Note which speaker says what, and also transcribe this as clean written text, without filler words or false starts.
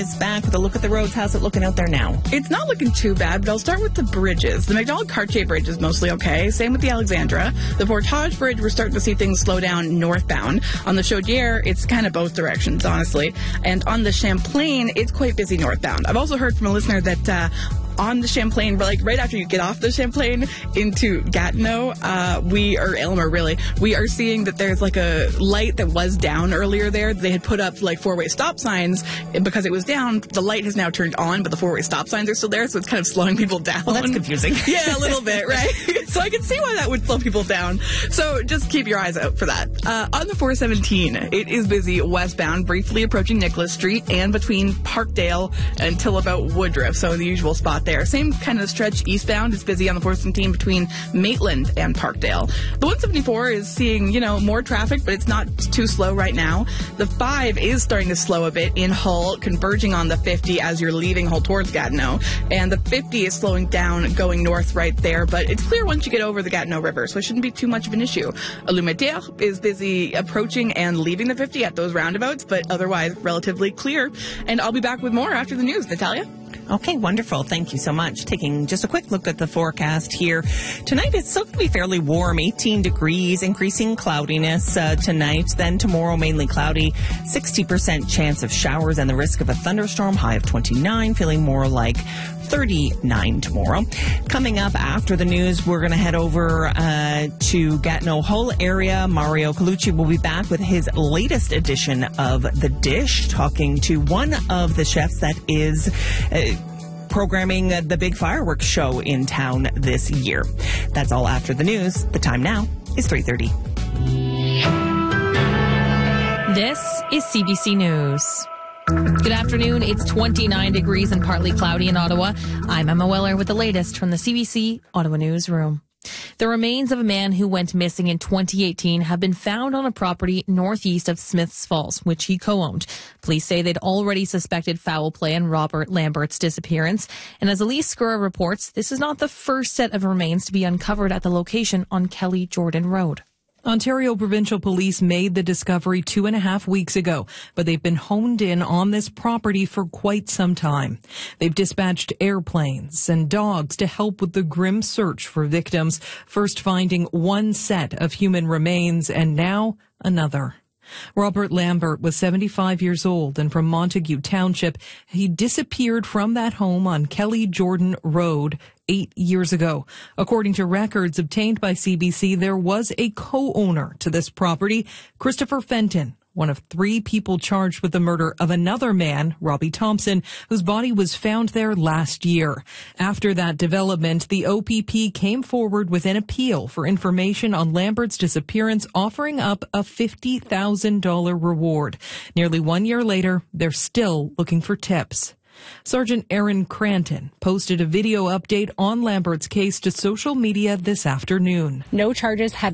Speaker 1: Is back with a look at the roads. How's it looking out there now?
Speaker 2: It's not looking too bad, but I'll start with the bridges. The McDonald-Cartier Bridge is mostly okay. Same with the Alexandra. The Portage Bridge, we're starting to see things slow down northbound. On the Chaudière, it's kind of both directions, honestly. And on the Champlain, it's quite busy northbound. I've also heard from a listener that on the Champlain, right after you get off the Champlain into Gatineau, Aylmer, we are seeing that there's like a light that was down earlier there. They had put up like four-way stop signs because it was down. The light has now turned on, but the four-way stop signs are still there, so it's kind of slowing people down.
Speaker 1: Well, that's confusing.
Speaker 2: Yeah, a little bit, right? So I can see why that would slow people down. So just keep your eyes out for that. On the 417, it is busy westbound, briefly approaching Nicholas Street and between Parkdale until about Woodruff, so the usual spot there. Same kind of stretch eastbound. It's busy on the 417 between Maitland and Parkdale. The 174 is seeing, more traffic, but it's not too slow right now. The 5 is starting to slow a bit in Hull, converging on the 50 as you're leaving Hull towards Gatineau. And the 50 is slowing down going north right there, but it's clear once you get over the Gatineau River, so it shouldn't be too much of an issue. Lumière is busy approaching and leaving the 50 at those roundabouts, but otherwise relatively clear. And I'll be back with more after the news. Natalia?
Speaker 1: Okay, wonderful. Thank you so much. Taking just a quick look at the forecast here. Tonight, it's still going to be fairly warm, 18 degrees, increasing cloudiness tonight. Then tomorrow, mainly cloudy, 60% chance of showers and the risk of a thunderstorm, high of 29, feeling more like 39 tomorrow. Coming up after the news, we're going to head over to Gatineau Hull area. Mario Colucci will be back with his latest edition of The Dish, talking to one of the chefs that is programming the big fireworks show in town this year. That's all after the news. The time now is 3:30.
Speaker 3: This is CBC News. Good afternoon. It's 29 degrees and partly cloudy in Ottawa. I'm Emma Weller with the latest from the CBC Ottawa Newsroom. The remains of a man who went missing in 2018 have been found on a property northeast of Smiths Falls, which he co-owned. Police say they'd already suspected foul play in Robert Lambert's disappearance. And as Elise Skura reports, this is not the first set of remains to be uncovered at the location on Kelly Jordan Road.
Speaker 4: Ontario Provincial Police made the discovery 2.5 weeks ago, but they've been honed in on this property for quite some time. They've dispatched airplanes and dogs to help with the grim search for victims, first finding one set of human remains and now another. Robert Lambert was 75 years old and from Montague Township. He disappeared from that home on Kelly Jordan Road 8 years ago. According to records obtained by CBC, there was a co-owner to this property, Christopher Fenton, one of 3 people charged with the murder of another man, Robbie Thompson, whose body was found there last year. After that development, the OPP came forward with an appeal for information on Lambert's disappearance, offering up a $50,000 reward. Nearly 1 year later, they're still looking for tips. Sergeant Aaron Cranton posted a video update on Lambert's case to social media this afternoon.
Speaker 5: No charges have